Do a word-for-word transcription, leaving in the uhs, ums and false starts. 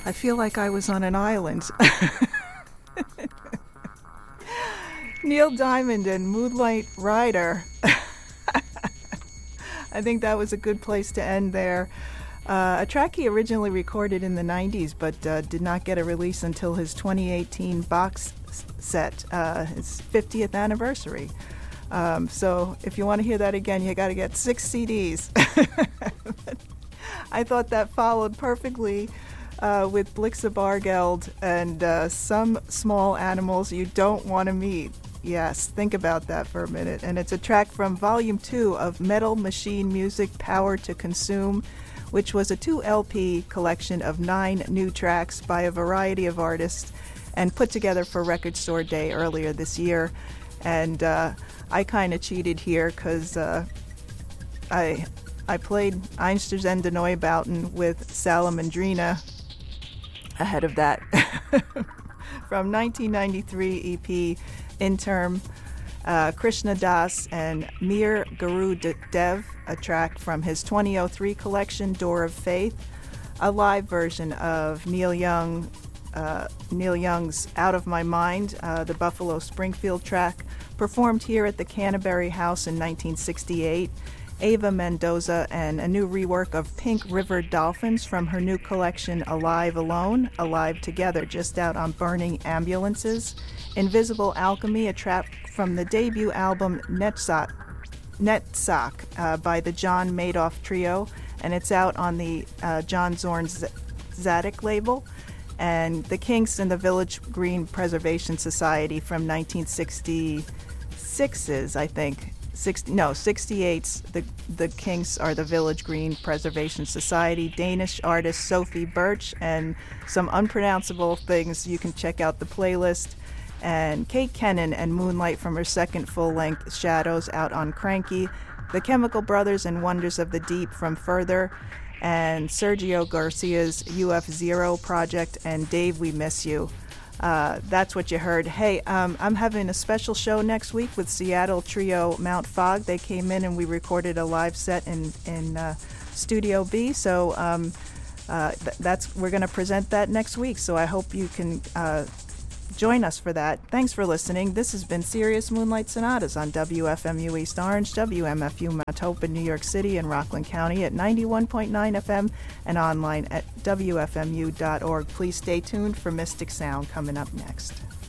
I feel like I was on an island. Neil Diamond and Moonlight Rider. I think that was a good place to end there. Uh, a track he originally recorded in the nineties, but uh, did not get a release until his twenty eighteen box set, uh, his fiftieth anniversary. Um, so if you want to hear that again, you got to get six C Ds. I thought that followed perfectly uh, with Blixa Bargeld and uh, Some Small Animals You Don't Want to Meet. Yes, think about that for a minute. And it's a track from Volume two of Metal Machine Music Power to Consume, which was a two L P collection of nine new tracks by a variety of artists and put together for Record Store Day earlier this year. And uh, I kind of cheated here because uh, I I played Einstürzende Neubauten with Salamandrina ahead of that from nineteen ninety-three E P Interim, uh, Krishna Das and Mir Guru Dev, a track from his twenty oh three collection Door of Faith, a live version of Neil Young, uh, Neil Young's Out of My Mind, uh, the Buffalo Springfield track, performed here at the Canterbury House in nineteen sixty-eight, Ava Mendoza, and a new rework of Pink River Dolphins from her new collection Alive Alone, Alive Together, just out on Burning Ambulances, Invisible Alchemy, a track from the debut album Netzach, Netzach uh, by the John Madoff Trio, and it's out on the uh, John Zorn Z- Zadok label, and The Kinks and the Village Green Preservation Society from nineteen sixty-six's, I think. sixty, no, sixty-eight's, the, the Kinks are the Village Green Preservation Society, Danish artist Sophie Birch, and some unpronounceable things. You can check out the playlist. And Kate Kennan and Moonlight from her second full-length Shadows out on Cranky, The Chemical Brothers and Wonders of the Deep from Further, and Sergio Garcia's U F Zero project, and Dave, We Miss You. Uh, that's what you heard. Hey, um, I'm having a special show next week with Seattle trio Mount Fog. They came in and we recorded a live set in, in uh, Studio B, so um, uh, th- that's we're going to present that next week, so I hope you can uh, join us for that. Thanks for listening. This has been Serious Moonlight Sonatas on W F M U East Orange, W M F U Mount Hope in New York City and Rockland County at ninety-one point nine F M and online at W F M U dot org. Please stay tuned for Mystic Sound coming up next.